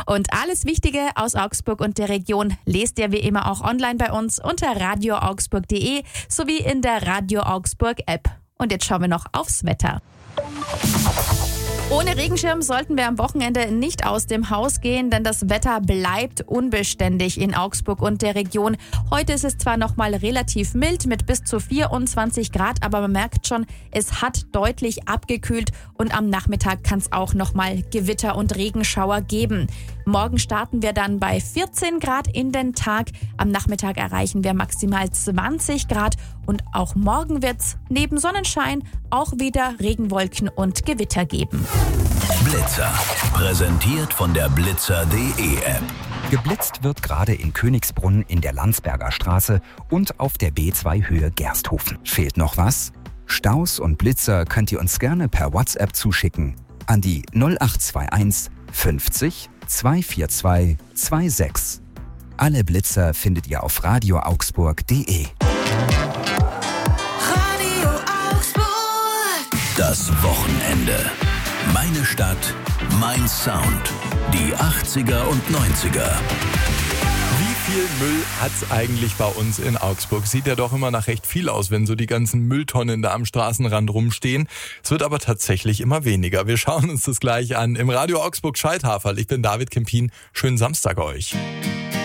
Und alles Wichtige aus Augsburg und der Region lest ihr wie immer auch online bei uns unter radioaugsburg.de sowie in der Radio Augsburg App. Und jetzt schauen wir noch aufs Wetter. Ohne Regenschirm sollten wir am Wochenende nicht aus dem Haus gehen, denn das Wetter bleibt unbeständig in Augsburg und der Region. Heute ist es zwar noch mal relativ mild mit bis zu 24 Grad, aber man merkt schon, es hat deutlich abgekühlt und am Nachmittag kann es auch noch mal Gewitter und Regenschauer geben. Morgen starten wir dann bei 14 Grad in den Tag. Am Nachmittag erreichen wir maximal 20 Grad und auch morgen wird es neben Sonnenschein auch wieder Regenwolken und Gewitter geben. Blitzer, präsentiert von der Blitzer.de App. Geblitzt wird gerade in Königsbrunn in der Landsberger Straße und auf der B2 Höhe Gersthofen. Fehlt noch was? Staus und Blitzer könnt ihr uns gerne per WhatsApp zuschicken an die 0821 50 242 26. Alle Blitzer findet ihr auf radioaugsburg.de. Radio Augsburg. Das Wochenende. Meine Stadt, mein Sound. Die 80er und 90er. Wie viel Müll hat's eigentlich bei uns in Augsburg? Sieht ja doch immer nach recht viel aus, wenn so die ganzen Mülltonnen da am Straßenrand rumstehen. Es wird aber tatsächlich immer weniger. Wir schauen uns das gleich an im Radio Augsburg Scheidhaferl. Ich bin David Kempin. Schönen Samstag euch.